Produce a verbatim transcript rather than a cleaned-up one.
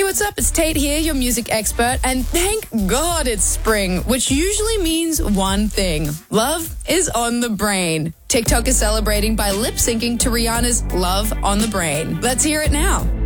what's up? It's Tate here, your music expert, and thank God it's spring, which usually means one thing. Love is on the brain. TikTok is celebrating by lip-syncing to Rihanna's Love on the Brain. Let's hear it now.